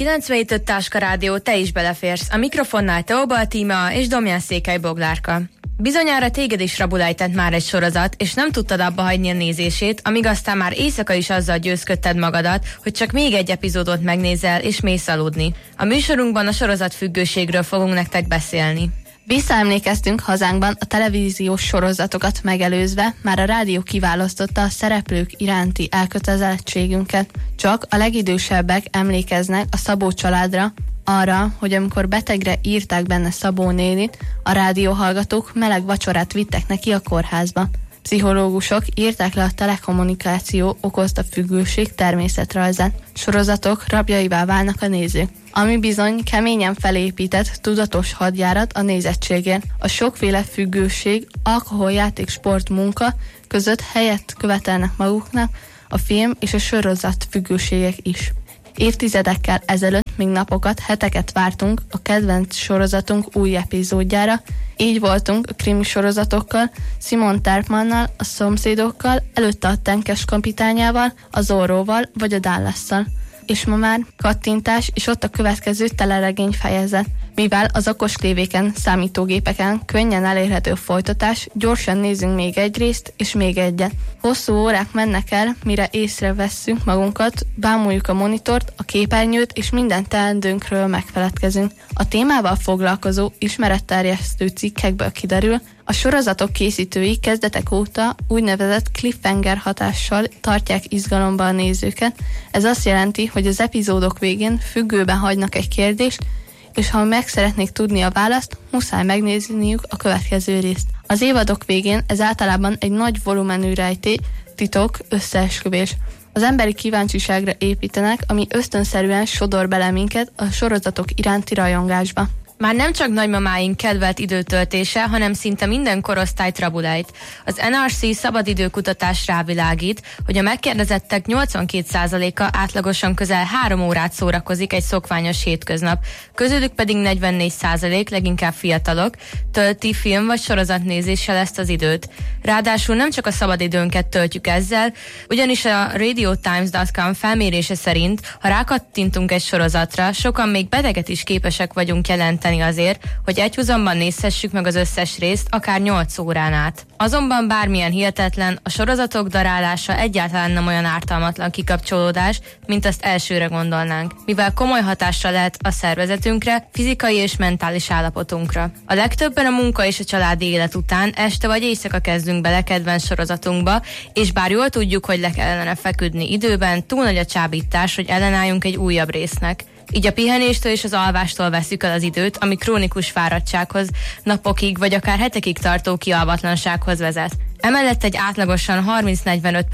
97.5 Táska Rádió, te is beleférsz. A mikrofonnál Teobal Tímea és Domján Székely Boglárka. Bizonyára téged is rabulejtett már egy sorozat, és nem tudtad abba hagyni a nézését, amíg aztán már éjszaka is azzal győzködted magadat, hogy csak még egy epizódot megnézel és mész aludni. A műsorunkban a sorozatfüggőségről fogunk nektek beszélni. Visszaemlékeztünk hazánkban a televíziós sorozatokat megelőzve, már a rádió kiválasztotta a szereplők iránti elkötelezettségünket. Csak a legidősebbek emlékeznek a Szabó családra, arra, hogy amikor betegre írták benne Szabó nénit, a rádióhallgatók meleg vacsorát vittek neki a kórházba. Pszichológusok írták le a telekommunikáció okozta függőség természetrajzát. Sorozatok rabjaivá válnak a nézők, ami bizony keményen felépített, tudatos hadjárat a nézettségért. A sokféle függőség, alkoholjáték, sport, munka között helyet követelnek maguknak a film és a sorozat függőségek is. Évtizedekkel ezelőtt még napokat, heteket vártunk a kedvenc sorozatunk új epizódjára. Így voltunk a krimi sorozatokkal, Simon Terpmannal, a Szomszédokkal, előtte a Tenkes kapitányával, a Zorróval vagy a Dallasszal. És ma már kattintás, és ott a következő teleregény fejezet. Mivel az okos tévéken, számítógépeken könnyen elérhető folytatás, gyorsan nézzünk még egy részt, és még egyet. Hosszú órák mennek el, mire észrevesszünk magunkat, bámuljuk a monitort, a képernyőt, és minden teendőnkről megfeledkezünk. A témával foglalkozó, ismeretterjesztő cikkekből kiderül, a sorozatok készítői kezdetek óta úgynevezett cliffhanger hatással tartják izgalomba a nézőket. Ez azt jelenti, hogy az epizódok végén függőben hagynak egy kérdést, és ha meg szeretnék tudni a választ, muszáj megnézniük a következő részt. Az évadok végén ez általában egy nagy volumenű rejtély, titok, összeesküvés. Az emberi kíváncsiságra építenek, ami ösztönszerűen sodor bele minket a sorozatok iránti rajongásba. Már nem csak nagymamáink kedvelt időtöltése, hanem szinte minden korosztályt rabulejt. Az NRC szabadidőkutatás rávilágít, hogy a megkérdezettek 82%-a átlagosan közel 3 órát szórakozik egy szokványos hétköznap. Közülük pedig 44%, leginkább fiatalok, tölti film vagy sorozatnézéssel ezt az időt. Ráadásul nem csak a szabadidőnket töltjük ezzel, ugyanis a radiotimes.com felmérése szerint, ha rákattintunk egy sorozatra, sokan még beteget is képesek vagyunk jelenteni azért, hogy egyhuzamban nézhessük meg az összes részt, akár 8 órán át. Azonban bármilyen hihetetlen, a sorozatok darálása egyáltalán nem olyan ártalmatlan kikapcsolódás, mint azt elsőre gondolnánk, mivel komoly hatással lehet a szervezetünkre, fizikai és mentális állapotunkra. A legtöbben a munka és a családi élet után este vagy éjszaka kezdünk bele kedvenc sorozatunkba, és bár jól tudjuk, hogy le kellene feküdni időben, túl nagy a csábítás, hogy ellenálljunk egy újabb résznek. Így a pihenéstől és az alvástól veszük el az időt, ami krónikus fáradtsághoz, napokig vagy akár hetekig tartó kialvatlansághoz vezet. Emellett az átlagosan 30-45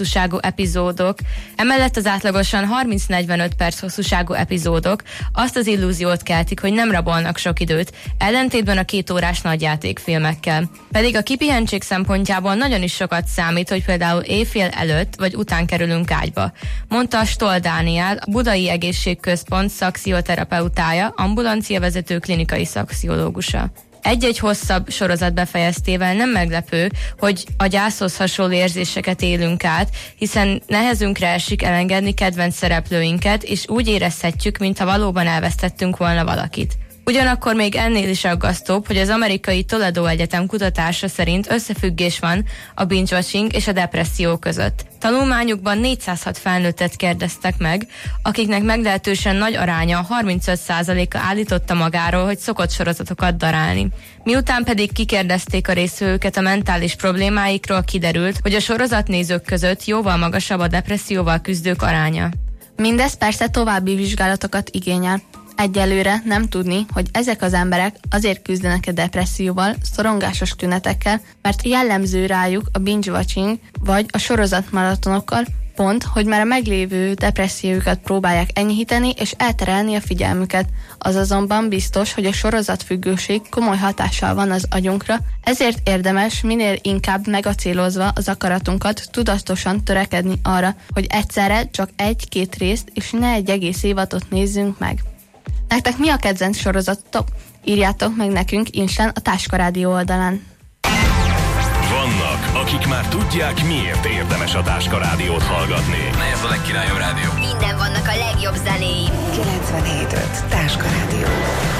perc hosszúságú epizódok azt az illúziót keltik, hogy nem rabolnak sok időt, ellentétben a 2 órás nagyjátékfilmekkel. Pedig a kipihentség szempontjából nagyon is sokat számít, hogy például éjfél előtt vagy után kerülünk ágyba, mondta Stoll Dániel, a Budai Egészségközpont szakszioterapeutája, ambulanciavezető klinikai szakszológusa. Egy-egy hosszabb sorozat befejeztével nem meglepő, hogy a gyászhoz hasonló érzéseket élünk át, hiszen nehezünkre esik elengedni kedvenc szereplőinket, és úgy érezhetjük, mintha valóban elvesztettünk volna valakit. Ugyanakkor még ennél is aggasztóbb, hogy az amerikai Toledo Egyetem kutatása szerint összefüggés van a binge-watching és a depresszió között. Tanulmányukban 406 felnőttet kérdeztek meg, akiknek meglehetősen nagy aránya, 35%-a állította magáról, hogy szokott sorozatokat darálni. Miután pedig kikérdezték a résztvevőket a mentális problémáikról, kiderült, hogy a sorozatnézők között jóval magasabb a depresszióval küzdők aránya. Mindez persze további vizsgálatokat igényel. Egyelőre nem tudni, hogy ezek az emberek azért küzdenek a depresszióval, szorongásos tünetekkel, mert jellemző rájuk a binge-watching vagy a sorozatmaratonokkal, pont, hogy már a meglévő depressziójukat próbálják enyhíteni és elterelni a figyelmüket. Az azonban biztos, hogy a sorozatfüggőség komoly hatással van az agyunkra, ezért érdemes minél inkább megacélozva az akaratunkat tudatosan törekedni arra, hogy egyszerre csak 1-2 részt és ne egy egész évadot nézzünk meg. Nektek mi a kedvenc sorozatok? Írjátok meg nekünk Instán a Táska Rádió oldalán. Vannak, akik már tudják, miért érdemes a Táska Rádiót hallgatni. Na ez a legkirályabb rádió. Minden vannak a legjobb zenéim. 90.9 97.5 Táska Rádió.